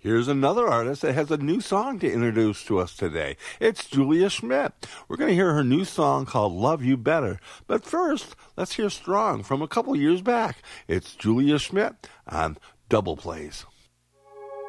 Here's another artist that has a new song to introduce to us today. It's Julia Schmidt. We're going to hear her new song called Love You Better. But first, let's hear Strong from a couple years back. It's Julia Schmidt on Double Plays.